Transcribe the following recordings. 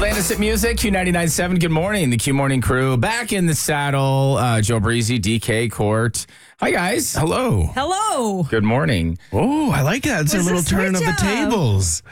Atlantis at Music, Q99.7. Good morning, the Q Morning crew. Back in the saddle, Joe Breezy, DK, Court. Hi, guys. Hello. Hello. Good morning. Oh, I like that. It's a little turn of the tables.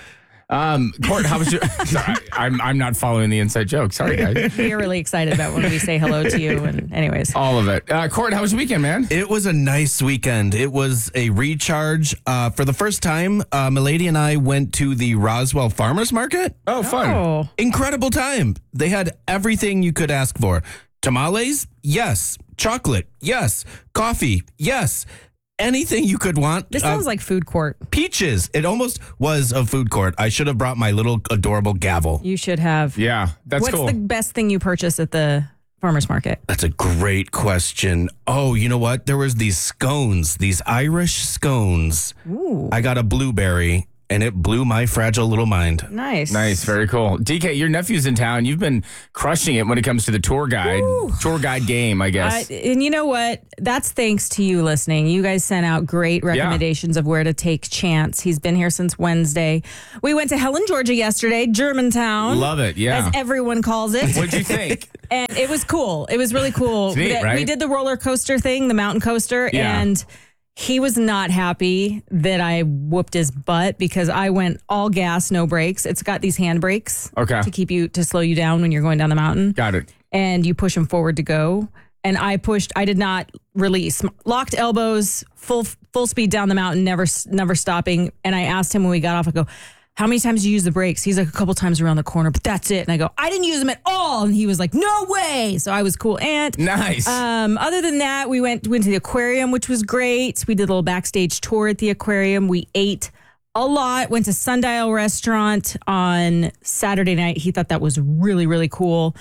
Court, how was your... Sorry, I'm not following the inside joke. Sorry, guys. We are really excited about when we say hello to you. And anyways. All of it. Court, how was your weekend, man? It was a nice weekend. It was a recharge. For the first time, Milady and I went to the Roswell Farmers Market. Oh, fun. Oh. Incredible time. They had everything you could ask for. Tamales? Yes. Chocolate? Yes. Coffee? Yes. Anything you could want. This sounds like food court. Peaches. It almost was a food court. I should have brought my little adorable gavel. You should have. Yeah, that's cool. What's the best thing you purchased at the farmer's market? That's a great question. Oh, you know what? There was these scones, these Irish scones. Ooh. I got a blueberry, and it blew my fragile little mind. Nice. Nice, very cool. DK, your nephew's in town. You've been crushing it when it comes to the tour guide game, I guess. And you know what? That's thanks to you listening. You guys sent out great recommendations of where to take Chance. He's been here since Wednesday. We went to Helen, Georgia yesterday, Germantown. Love it, yeah. As everyone calls it. What'd you think? And it was cool. It was really cool. It's neat, right? We did the roller coaster thing, the mountain coaster, and he was not happy that I whooped his butt because I went all gas, no brakes. It's got these hand brakes to slow you down when you're going down the mountain. Got it. And you push them forward to go. And I did not release. Locked elbows, full speed down the mountain, never stopping. And I asked him when we got off, I go, how many times did you use the brakes? He's like, a couple times around the corner, but that's it. And I go, I didn't use them at all. And he was like, no way. So I was cool. And nice. Other than that, we went to the aquarium, which was great. We did a little backstage tour at the aquarium. We ate a lot. Went to Sundial Restaurant on Saturday night. He thought that was really, really cool.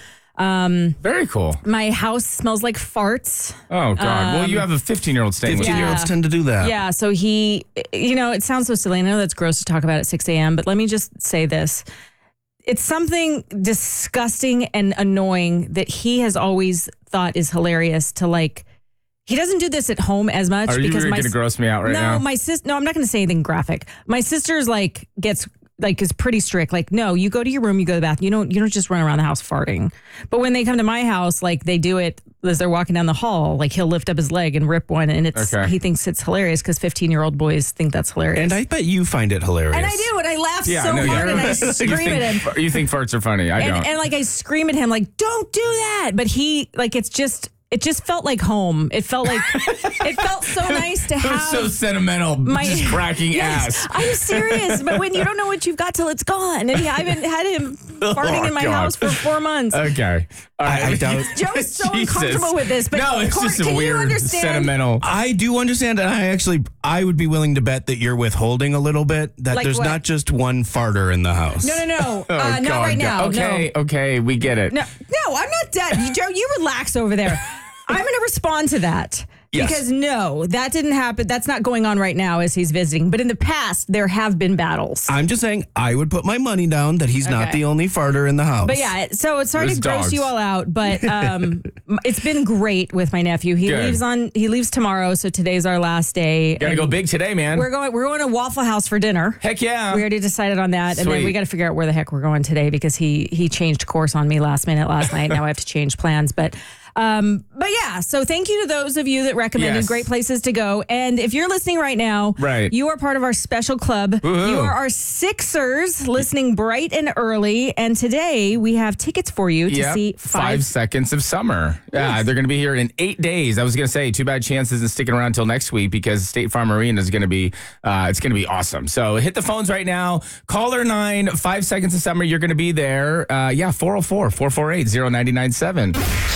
Very cool. My house smells like farts. Oh, God. Well, you have a 15-year-old staying with you. 15-year-olds tend to do that. Yeah, so he, it sounds so silly. I know that's gross to talk about at 6 a.m., but let me just say this. It's something disgusting and annoying that he has always thought is hilarious to he doesn't do this at home as much. Are you really going to gross me out now? No, my sister, no, I'm not going to say anything graphic. My sister's is pretty strict. No, you go to your room, you go to the bathroom. You don't just run around the house farting. But when they come to my house, they do it as they're walking down the hall. He'll lift up his leg and rip one, and he thinks it's hilarious because 15-year-old boys think that's hilarious. And I bet you find it hilarious. And I do, and I laugh hard, and I scream at him. You think farts are funny? I don't. And I scream at him don't do that. But he it just felt like home. It felt it felt so nice to have. It was so sentimental, just cracking ass. I'm serious, but when you don't know what you've got till it's gone, and I haven't had him farting in my house for 4 months. Okay, I doubt. Joe's so uncomfortable with this, but no, it's Court, just a weird sentimental. I do understand, and I would be willing to bet that you're withholding a little bit. That there's not just one farter in the house. No. Oh, not right now. Okay, we get it. No, I'm not dead. Joe, you relax over there. I'm going to respond to that. Yes. Because no, that didn't happen. That's not going on right now as he's visiting. But in the past, there have been battles. I'm just saying I would put my money down that he's not the only farter in the house. But yeah, so it's sorry to gross you all out, but it's been great with my nephew. He leaves tomorrow, so today's our last day. Gotta go big today, man. We're going to Waffle House for dinner. Heck yeah. We already decided on that. Sweet. And then we got to figure out where the heck we're going today because he changed course on me last minute last night. Now I have to change plans, but yeah, so thank you to those of you that recommended great places to go. And if you're listening right now, you are part of our special club. Woo-hoo. You are our Sixers listening bright and early. And today we have tickets for you to see 5 Seconds of Summer. Yeah, they're going to be here in 8 days. I was going to say, too bad Chance isn't sticking around until next week because State Farm Arena is going to be, it's going to be awesome. So hit the phones right now. Caller 9, 5 Seconds of Summer. You're going to be there. 404-448-0997.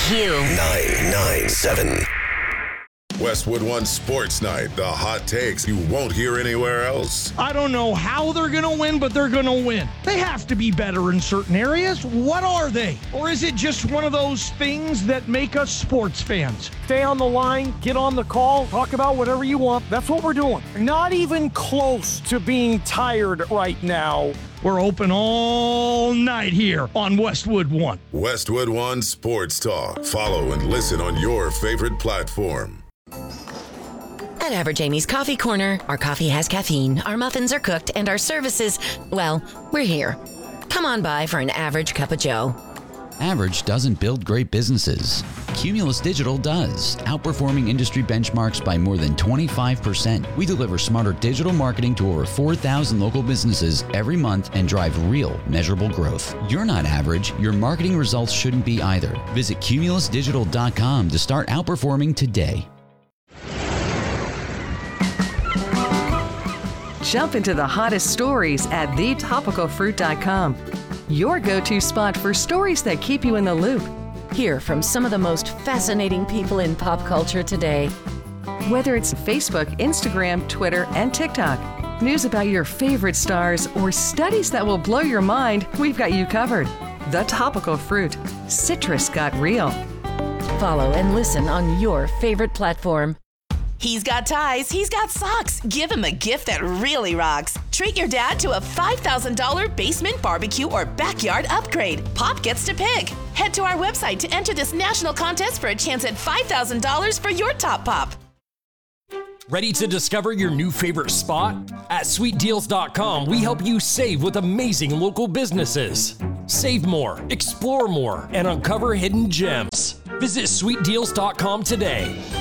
Q997. Westwood One Sports Night, the hot takes you won't hear anywhere else. I don't know how they're going to win, but they're going to win. They have to be better in certain areas. What are they? Or is it just one of those things that make us sports fans? Stay on the line, get on the call, talk about whatever you want. That's what we're doing. Not even close to being tired right now. We're open all night here on Westwood One. Westwood One Sports Talk. Follow and listen on your favorite platform. At Average Amy's Coffee Corner, our coffee has caffeine, our muffins are cooked, and our services, well, we're here. Come Come on by for an average cup of joe. Average doesn't build great businesses. Cumulus Digital does, outperforming industry benchmarks by more than 25%. We deliver smarter digital marketing to over 4,000 local businesses every month and drive real, measurable growth. You're not average. Your marketing results shouldn't be either. Visit cumulusdigital.com to start outperforming today. Jump into the hottest stories at thetopicalfruit.com. Your go-to spot for stories that keep you in the loop. Hear from some of the most fascinating people in pop culture today. Whether it's Facebook, Instagram, Twitter, and TikTok, news about your favorite stars, or studies that will blow your mind, we've got you covered. The Topical Fruit. Citrus got real. Follow and listen on your favorite platform. He's got ties, he's got socks. Give him a gift that really rocks. Treat your dad to a $5,000 basement barbecue or backyard upgrade. Pop gets to pick. Head to our website to enter this national contest for a chance at $5,000 for your top pop. Ready to discover your new favorite spot? At sweetdeals.com, we help you save with amazing local businesses. Save more, explore more, and uncover hidden gems. Visit sweetdeals.com today.